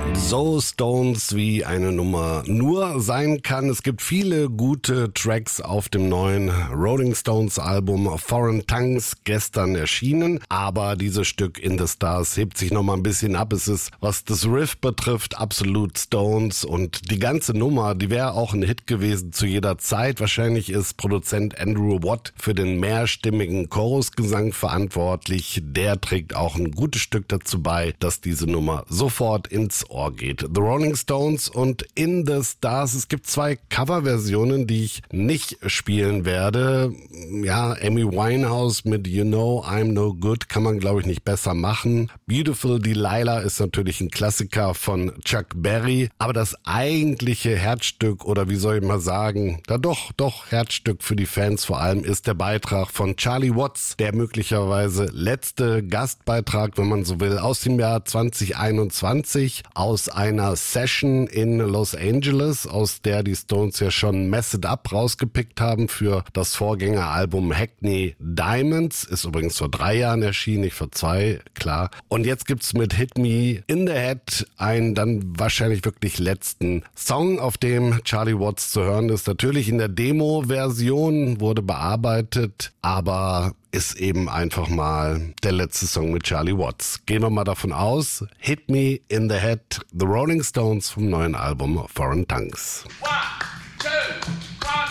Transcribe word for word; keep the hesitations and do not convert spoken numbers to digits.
So Stones, wie eine Nummer nur sein kann. Es gibt viele gute Tracks auf dem neuen Rolling Stones Album Foreign Tongues, gestern erschienen. Aber dieses Stück In the Stars hebt sich nochmal ein bisschen ab. Es ist, was das Riff betrifft, absolut Stones. Und die ganze Nummer, die wäre auch ein Hit gewesen zu jeder Zeit. Wahrscheinlich ist Produzent Andrew Watt für den mehrstimmigen Chorusgesang verantwortlich. Der trägt auch ein gutes Stück dazu bei, dass diese Nummer sofort ins Ohr geht. The Rolling Stones und In the Stars. Es gibt zwei Coverversionen, die ich nicht spielen werde. Ja, Amy Winehouse mit You Know I'm No Good kann man, glaube ich, nicht besser machen. Beautiful Delilah ist natürlich ein Klassiker von Chuck Berry. Aber das eigentliche Herzstück, oder wie soll ich mal sagen, da doch, doch Herzstück für die Fans vor allem, ist der Beitrag von Charlie Watts, der möglicherweise letzte Gastbeitrag, wenn man so will, aus dem Jahr zwanzig einundzwanzig, aus einer Session in Los Angeles, aus der die Stones ja schon Mess It Up rausgepickt haben für das Vorgängeralbum Hackney Diamonds. Ist übrigens vor drei Jahren erschienen, nicht vor zwei, klar. Und jetzt gibt's mit Hit Me in the Head einen dann wahrscheinlich wirklich letzten Song, auf dem Charlie Watts zu hören ist. Natürlich in der Demo-Version, wurde bearbeitet, aber ist eben einfach mal der letzte Song mit Charlie Watts. Gehen wir mal davon aus. Hit Me in the Head, The Rolling Stones vom neuen Album Foreign Tongues. One, two.